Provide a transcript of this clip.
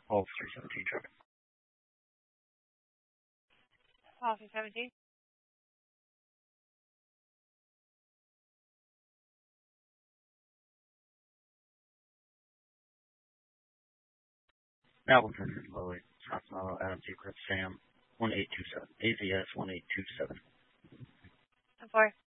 All 317 traffic. All 317. Now 100 Lily, Adam Secret, Sam 1827, AZS 1827. 4.